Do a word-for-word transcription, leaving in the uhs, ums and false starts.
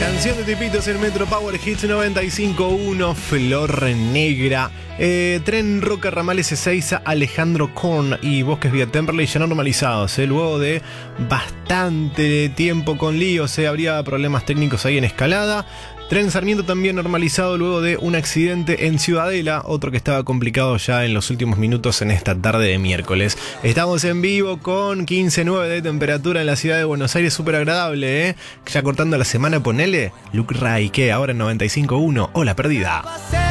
Canción de Tipitos en Metro Power Hits noventa y cinco punto uno, Flor Negra. Eh, Tren Roca Ramal ese seis, Alejandro Korn y Bosques Vía Temperley ya normalizados. Eh, luego de bastante tiempo con líos, eh, habría problemas técnicos ahí en Escalada. Tren Sarmiento también normalizado luego de un accidente en Ciudadela, otro que estaba complicado ya en los últimos minutos en esta tarde de miércoles. Estamos en vivo con quince punto nueve de temperatura en la ciudad de Buenos Aires, súper agradable, ¿eh? Ya cortando la semana, ponele Luke Ray, que ahora en noventa y cinco punto uno, Hola Perdida.